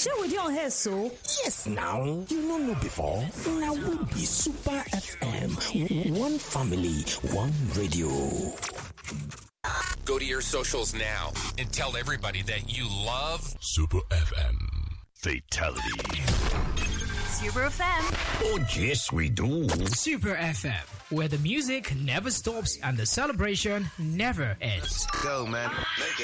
share with you on here, so. Yes, now. You don't know before. Now we be Super FM. One family, one radio. Go to your socials now and tell everybody that you love Super FM. Fatality. Super FM. Oh, yes, we do. Super FM, where the music never stops and the celebration never ends. Go, man. Make it.